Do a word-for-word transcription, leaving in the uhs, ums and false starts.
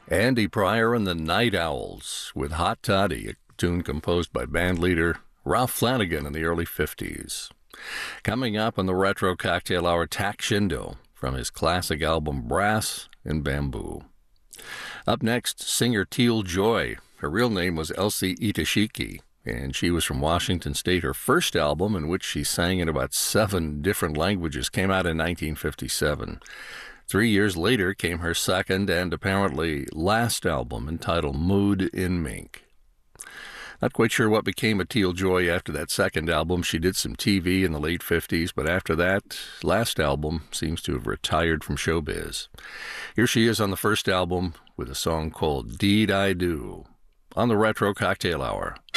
Andy Pryor and the Night Owls with Hot Toddy, a tune composed by bandleader Ralph Flanagan in the early fifties. Coming up on the Retro Cocktail Hour, Tak Shindo from his classic album Brass and Bamboo. Up next, singer Teal Joy. Her real name was Elsie Itashiki, and she was from Washington State. Her first album, in which she sang in about seven different languages, came out in nineteen fifty-seven. Three years later came her second and apparently last album, entitled Mood in Mink. Not quite sure what became of Teal Joy after that second album. She did some T V in the late fifties, but after that last album seems to have retired from showbiz. Here she is on the first album with a song called Deed I Do on the Retro Cocktail Hour.